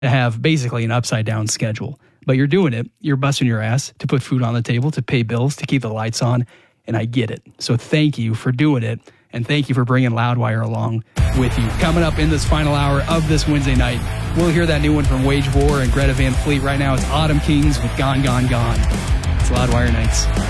to have basically an upside down schedule. But you're doing it. You're busting your ass to put food on the table, to pay bills, to keep the lights on. And I get it. So thank you for doing it. And thank you for bringing Loudwire along with you. Coming up in this final hour of this Wednesday night, we'll hear that new one from Wage War and Greta Van Fleet. Right now, it's Autumn Kings with Gone, Gone, Gone. It's Loudwire Nights.